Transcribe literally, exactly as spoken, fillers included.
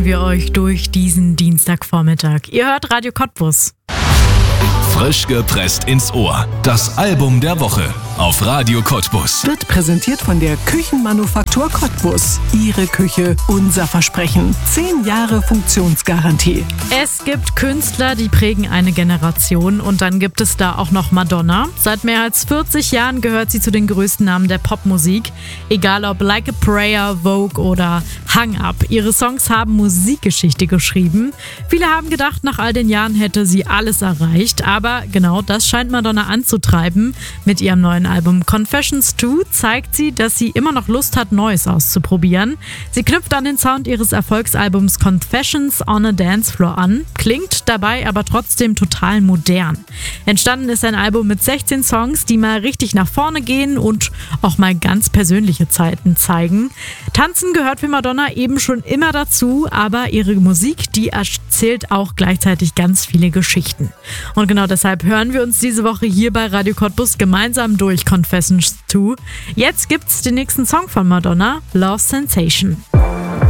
Wir euch durch diesen Dienstagvormittag. Ihr hört Radio Cottbus. Frisch gepresst ins Ohr. Das Album der Woche auf Radio Cottbus. Wird präsentiert von der Küchenmanufaktur Cottbus. Ihre Küche, unser Versprechen. Zehn Jahre Funktionsgarantie. Es gibt Künstler, die prägen eine Generation, und dann gibt es da auch noch Madonna. Seit mehr als vierzig Jahren gehört sie zu den größten Namen der Popmusik. Egal ob Like a Prayer, Vogue oder Hang Up. Ihre Songs haben Musikgeschichte geschrieben. Viele haben gedacht, nach all den Jahren hätte sie alles erreicht, aber genau das scheint Madonna anzutreiben. Mit ihrem neuen Album Confessions zwei zeigt sie, dass sie immer noch Lust hat, Neues auszuprobieren. Sie knüpft an den Sound ihres Erfolgsalbums Confessions on a Dance Floor an, klingt dabei aber trotzdem total modern. Entstanden ist ein Album mit sechzehn Songs, die mal richtig nach vorne gehen und auch mal ganz persönliche Zeiten zeigen. Tanzen gehört für Madonna eben schon immer dazu, aber ihre Musik, die erzählt auch gleichzeitig ganz viele Geschichten. Und genau deshalb hören wir uns diese Woche hier bei Radio Cottbus gemeinsam durch Confessions zwei. Jetzt gibt's den nächsten Song von Madonna, Love Sensation.